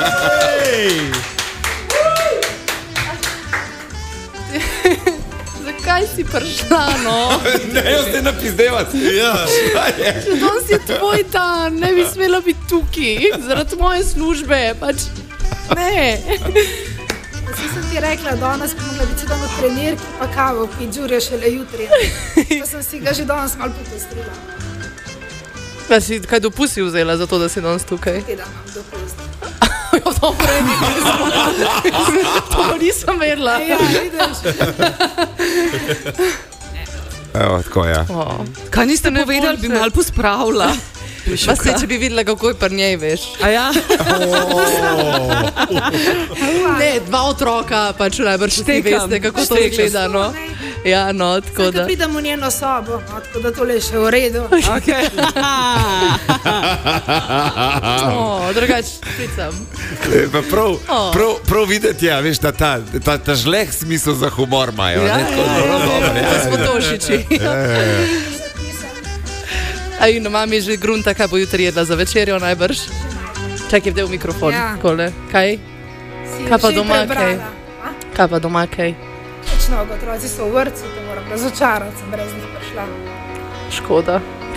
Zakaj si prišla, no? Ne, jaz te napizdevati. Ja. Danes je tvoj dan, ne bi smela biti tukaj, zaradi moje službe, pač ne. Sem ti rekla, danes bi mogla biti doma trenirki, pa kavo, ki džurje šele jutri. Pa sem si ga že danes malo popestrila. Ja, si kaj dopusti vzela za to, da si danes tukaj? Teden imam dopust. Jo, dobro, to nisem vedela. Ja, vidiš. Evo, tako, ja. Kaj niste povedali, bi malo pospravila? Pa se, če bi videla, kako je pri njej, veš. A ja? Ne, 2 otroka, pač najbrž ti veste, kako to izgleda, no. Ja, no, tako da. Zdaj, pridem v njeno sobo, no, tako da tole je še v redu. Okay. Drugač, špricam. Prav videti, ja, veš, ta žleh smisel za humor imajo. Ja, smo tošiči. Aj, no, mami že grunta, kaj bo jutri jedla za večerjo najbrž. Čakaj, vdel mikrofon. Ja. Kole. Kaj? Kaj pa doma, kaj? Kaj pa doma, kaj? Točno, otroci so v vrtcu, te moram razočarati, sem brez njih prišla. Škoda.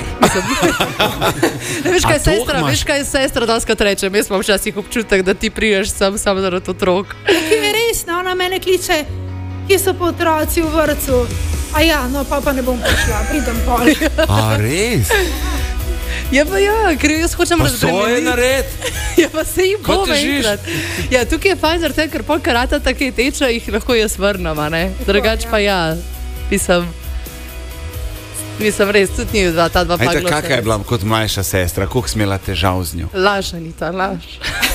Veš kaj sestra daskrat reče, jaz imam včasih občutek, da ti priješ sam zaradi otrok. Ki je res, no, ona mene kliče, kje so pa otroci v vrtcu. A ja, no, pa ne bom prišla, pridem pol. A res? Ja, pa ja, ker jaz hočem razbremeniti. Pa so je nared. Ja, pa se jih bom enkrat. Ja, tukaj je fajn, zaradi tega, ker pol karata take teče, jih lahko jaz vrnem, a ne? Drugač pa ja, mislim res, tudi ni ta dva paglosa. Ajde, kakaj je bila kot mlajša sestra, koliko si imela težav z njo? Laž, Anita, laž.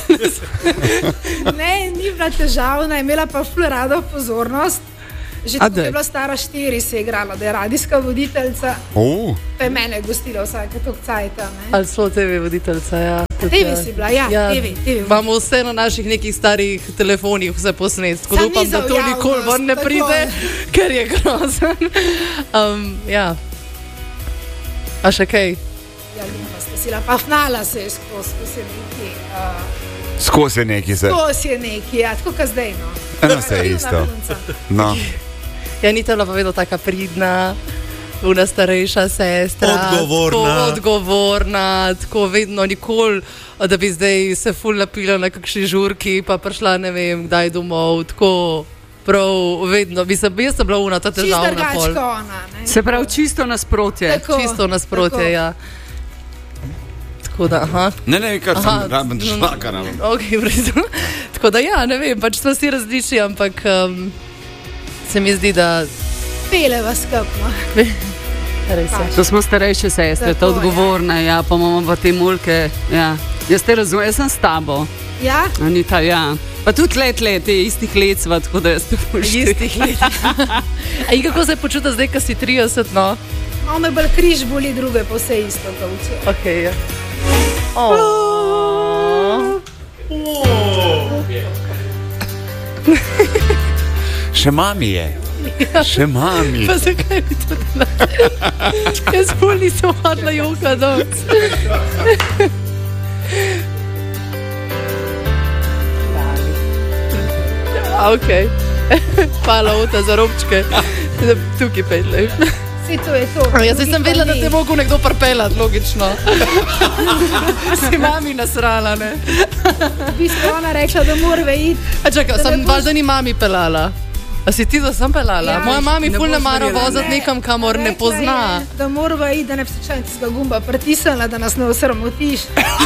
Ne, ni bila težavna, imela pa ful rada pozornost. Že tukaj je bila stara 4, se je igrala, da je radijska voditeljca. Pa je mene gostila vsake tok cajta. Ali so TV voditeljca, ja. TV si bila, ja, TV. Imamo vse na naših nekih starih telefonih, vse posnet, tako da upam, da to nikoli ven ne pride, ker je grozen. Ja. A še kaj? Ja, ljubna ste sila, pa fnala se je skozi neki. Skozi neki se. Skozi je neki, ja, tako ka zdaj, no. Eno se je isto. No. Ja, ni bila pa vedno taka pridna, una starejša sestra. Odgovorna, tako vedno nikoli, da bi zdaj se ful napila na kakšni žurki, pa prišla ne vem, kdaj domov, tako prav vedno. Jaz sem bila una, ta težavna pol. Čisto drugačka ona, ne? Se pravi, čisto nasprotje. Čisto nasprotje, ja. Tako da, aha. Ne, kar sem raben šlaka. Ok, vredu. Tako da ja, ne vem, pač smo si različni, ampak se mi zdi, da... Peleva skupno. Res je. To smo starejše sestre, to odgovorne, ja, pa imamo pa te mulke, ja. Jaz te razumem, jaz sem s tabo. Ja? Anita, ja. Pa tudi let, istih let sva, tako da jaz te poštim. Istih let. A in kako se počuta zdaj, ko si 30, no? Malo me bolj križ boli, druge pa vse isto, to vče. Ok, ja. Še mami je. Še mami. Pa zakaj mi to delate? Jaz bolj nisem hodila joka danes. Ok. Hvala, Ota, za robčke. Tukaj petlej. Vse to je to. Jaz sem vedela, da te mogo nekdo prpelat, logično. Si mami nasrala, ne? V bistvu ona rekla, da morava iti. A čakaj, sem valjda ni mami pelala. A si ti, da sem pelala? Ja, moja mami ful ne mara vozati nekam, kamor ne pozna. Je, da morava iti, da ne bi se članskega gumba pritisnila, da nas ne osramotiš.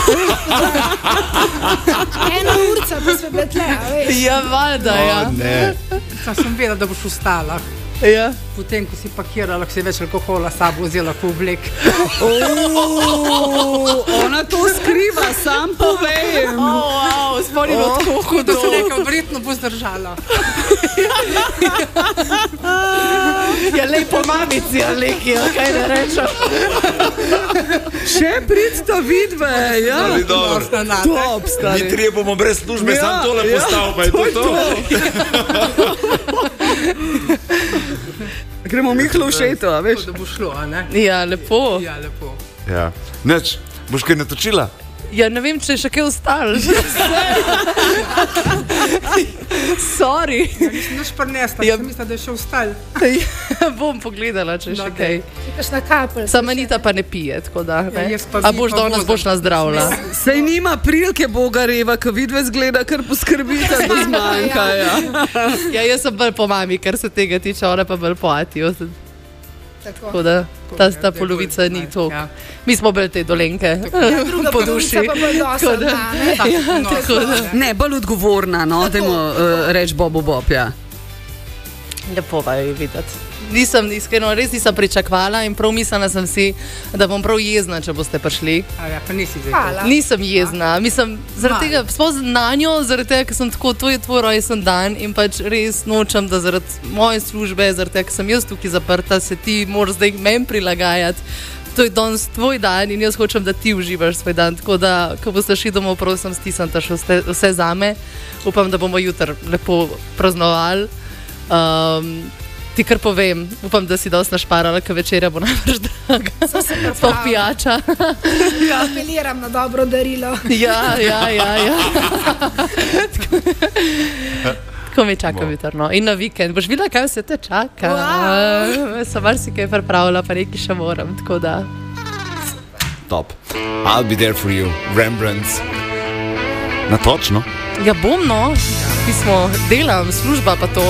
Ena urca pa sve betle, a veš. Ja, valjda, ja. Sem vedela, da boš ustala. Ja. Potem, ko si pakirala, ko si več alkohola sabo vzela po oblek. Ona to skriva, sam povem. Wow, spomnim tako hudo. Da se nekaj vredno bo zdržala. Ja, lepo mamici, Aleki, kaj ne rečem. Še pridsta vidve, ja. Dobro. Top, stari. Mi trije bomo brez službe, sam tole postavil, pa je to. Gremo Mihlo v šeto, a veš? Da bo šlo, a ne? Ja, lepo. Ja, lepo. Ja. Neč, boš kaj natočila? Ja, ne vem, če je še kaj ostalo. Sorry. Nisem nič prinesla, mislim, da je še ostalo. Bom pogledala, če je še kaj. Kakšna kapelj. Sama Anita pa ne pije, tako da. Ne? A boš danes boš nazdravila. Sej nima prilike Bogareva, ko vidve zgleda, kar poskrbite, da zmanjka. Ja, jaz sem bolj po mami, kar se tega tiče, ona pa bolj po Atiju. Tako da ta polovica ni to. Ja. Mi smo bolj te Dolenke po duši. Ne, bolj odgovorna, no, dajmo reči Bobu Bob, ja. Lepo pa je videti. Iskreno, res nisem pričakvala in prav mislila sem si, da bom prav jezna, če boste prišli. Ja, pa nisi zdaj. Nisem jezna. Mislim, zaradi tega, sploh na njo, zaradi tega, ker sem tako, to je tvoj rojsten dan in pač res nočem, da zaradi moje službe, zaradi tega, ker sem jaz tukaj zaprta, se ti moraš zdaj meni prilagajati. To je danes tvoj dan in jaz hočem, da ti uživaš svoj dan. Tako da, ko boste šli domov, prosim, stisnite še vse zame. Upam, da bomo jutri lepo praznovali. Ti kar povem, upam, da si dosti našparala, ker večerja bo najbrž draga. Sploh pijača. Ja, apeliram na dobro darilo. Ja. Tako me čaka jutrno. In na vikend. Boš videla, kaj vse te čaka. Sem marsikaj pripravila, pa nekaj še moram. Tako da. Top. I'll be there for you. Rembrandts. Na točno? Ja, bom, no. Pismo, delam, služba pa to.